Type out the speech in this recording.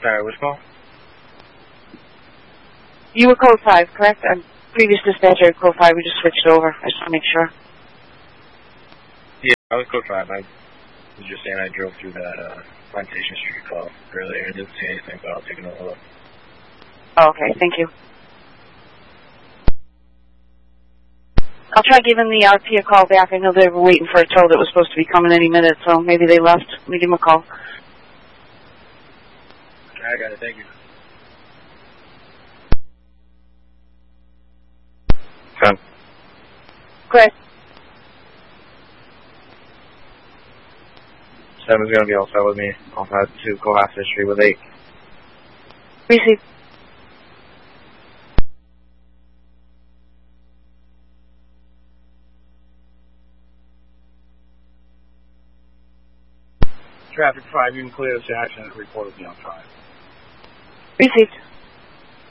Sorry, which call? You were code 5, correct? Previous dispatcher code 5, we just switched over. I just want to make sure. Yeah, I was code 5. I was just saying I drove through that Plantation Street call earlier. I didn't see anything, but I'll take another look. Oh, okay, thank you. I'll try giving the RP a call back. I know they were waiting for a tow that was supposed to be coming any minute, so maybe they left. Let me give them a call. I got it, thank you. Son. Chris. 7's going to be all set with me. I'll have to Cohasset Street with 8. Receive. Traffic 5, you can clear this action and report with me on 5. Received.